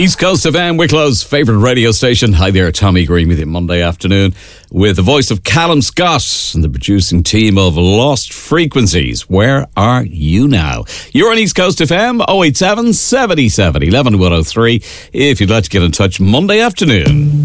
East Coast FM, Wicklow's favourite radio station. Hi there, Tommy Green with you Monday afternoon with the voice of Callum Scott and the producing team of Lost Frequencies. Where are you now? You're on East Coast FM, 087 77 11 103 if you'd like to get in touch Monday afternoon.